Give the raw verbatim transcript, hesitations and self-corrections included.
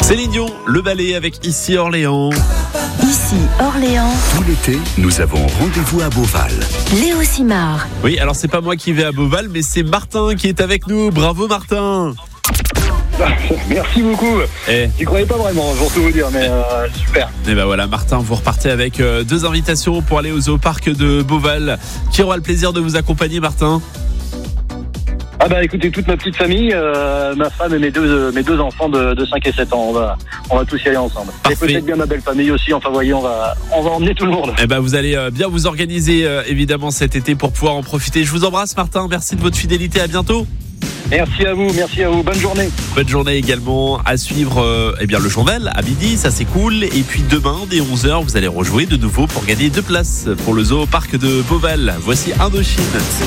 Céline Dion, le ballet avec Ici Orléans. Ici Orléans. Tout l'été, nous avons rendez-vous à Beauval. Léo Simard. Oui, alors c'est pas moi qui vais à Beauval, mais c'est Martin qui est avec nous. Bravo Martin. Merci beaucoup. Eh. J'y croyais pas vraiment, pour tout vous dire, mais euh, super. Et ben voilà, Martin, vous repartez avec euh, deux invitations pour aller au zooparc de Beauval. Qui aura le plaisir de vous accompagner, Martin ? Ah bah écoutez, toute ma petite famille, euh, ma femme et mes deux, mes deux enfants de, de cinq et sept ans, on va, on va tous y aller ensemble. Parfait. Et peut-être bien ma belle famille aussi, enfin voyez, on va, on va emmener tout le monde. Eh ben vous allez euh, bien vous organiser euh, évidemment cet été pour pouvoir en profiter. Je vous embrasse Martin, merci de votre fidélité, à bientôt. Merci à vous, merci à vous, bonne journée. Bonne journée également à suivre euh, eh bien le journal à midi, ça c'est cool. Et puis demain dès onze heures, vous allez rejouer de nouveau pour gagner deux places pour le zoo parc de Beauval. Voici Indochine.